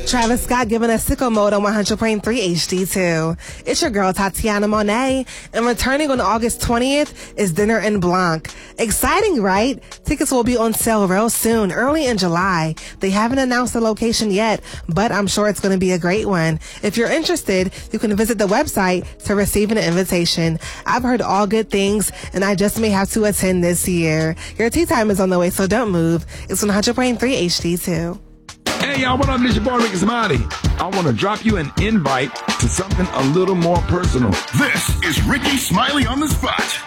Travis Scott giving us sicko mode on 100.3 HD2. It's your girl, Tatiana Monet, and returning on August 20th is Dinner en Blanc. Exciting, right? Tickets will be on sale real soon, early in July. They haven't announced the location yet, but I'm sure it's going to be a great one. If you're interested, you can visit the website to receive an invitation. I've heard all good things, and I just may have to attend this year. Your tea time is on the way, so don't move. It's 100.3 HD2. Hey, y'all, what up? This your boy, Ricky Smiley. I want to drop you an invite to something a little more personal. This is Ricky Smiley on the Spot.